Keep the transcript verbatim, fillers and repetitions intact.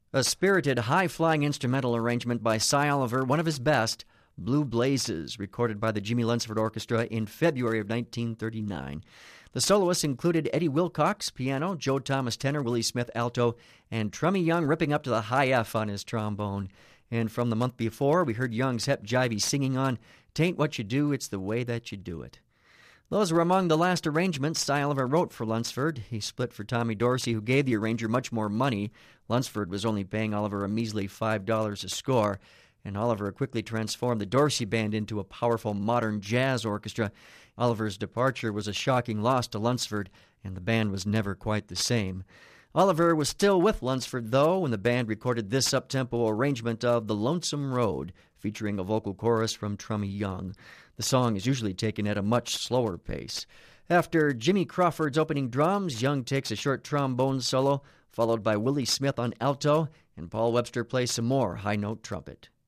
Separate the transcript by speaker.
Speaker 1: A spirited, high-flying instrumental arrangement by Cy Oliver, one of his best, Blue Blazes, recorded by the Jimmy Lunceford Orchestra in February of nineteen thirty-nine. The soloists included Eddie Wilcox, piano, Joe Thomas, tenor, Willie Smith, alto, and Trummy Young ripping up to the high F on his trombone. And from the month before, we heard Young's Hep Jivey singing on "Tain't What You Do, It's the Way That You Do It." Those were among the last arrangements Cy Oliver wrote for Lunceford. He split for Tommy Dorsey, who gave the arranger much more money. Lunceford was only paying Oliver a measly five dollars a score, and Oliver quickly transformed the Dorsey Band into a powerful modern jazz orchestra. Oliver's departure was a shocking loss to Lunceford, and the band was never quite the same. Oliver was still with Lunceford, though, when the band recorded this up-tempo arrangement of The Lonesome Road, featuring a vocal chorus from Trummy Young. The song is usually taken at a much slower pace. After Jimmy Crawford's opening drums, Young takes a short trombone solo, followed by Willie Smith on alto, and Paul Webster plays some more high-note trumpet.